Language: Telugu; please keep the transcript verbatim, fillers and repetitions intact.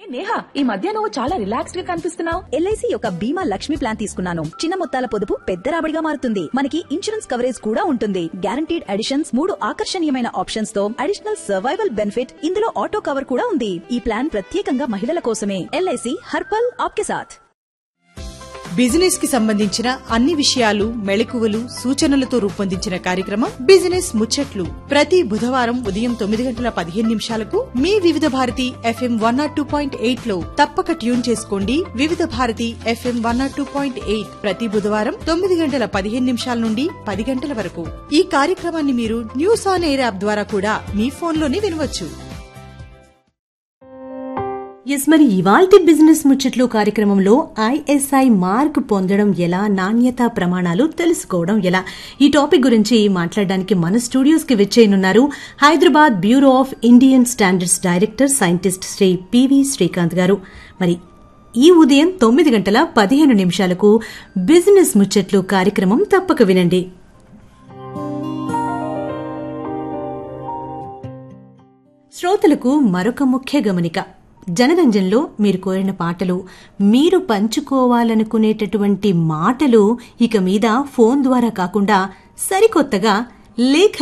నేహా, ఈ మధ్య నువ్వు చాలా రిలాక్స్డ్ గా కనిపిస్తున్నావు. ఎల్ఐసి యొక్క బీమా లక్ష్మి ప్లాన్ తీసుకున్నాను. చిన్న మొత్తాల పొదుపు పెద్ద రాబడిగా మారుతుంది. మనకి ఇన్సూరెన్స్ కవరేజ్ కూడా ఉంటుంది. గ్యారంటీడ్ అడిషన్స్, మూడు ఆకర్షణీయమైన ఆప్షన్స్ తో అడిషనల్ సర్వైవల్ బెనిఫిట్, ఇందులో ఆటో కవర్ కూడా ఉంది. ఈ ప్లాన్ ప్రత్యేకంగా మహిళల కోసమే. ఎల్ఐసి హర్పల్ ఆప్కే సాథ్. బిజినెస్ కి సంబంధించిన అన్ని విషయాలు, మెళకువలు, సూచనలతో రూపొందించిన కార్యక్రమం బిజినెస్ ముచ్చట్లు. ప్రతి బుధవారం ఉదయం తొమ్మిది గంటల పదిహేను నిమిషాలకు మీ వివిధ Bharati FM one not two point eight లో తప్పక ట్యూన్ చేసుకోండి. వివిధ Bharati FM one not two point eight ప్రతి బుధవారం తొమ్మిది గంటల పదిహేను నిమిషాల నుండి పది గంటల వరకు. ఈ కార్యక్రమాన్ని మీరు న్యూస్ ఆన్ ఎయిర్ యాప్ ద్వారా కూడా మీ ఫోన్లోనే వినవచ్చు. ఎస్, మరి ఇవాల్టి బిజినెస్ ముచ్చట్లు కార్యక్రమంలో ఐఎస్ఐ మార్క్ పొందడం ఎలా, నాణ్యతా ప్రమాణాలు తెలుసుకోవడం ఎలా, ఈ టాపిక్ గురించి మాట్లాడడానికి మన స్టూడియోస్ కి విచ్చేయనున్నారు Hyderabad bureau of Indian standards director scientist Shri PV Srikanth గారు. మరి ఈ ఉదయం తొమ్మిది గంటల పదిహేను నిమిషాలకు బిజినెస్ ముచ్చట్లు కార్యక్రమం తప్పక వినండి. శ్రోతలకు మరొక ముఖ్య గమనిక. జనరంజన్లో మీరు కోరిన పాటలు, మీరు పంచుకోవాలనుకునేటటువంటి మాటలు ఇక మీద ఫోన్ ద్వారా కాకుండా సరికొత్తగా లేఖ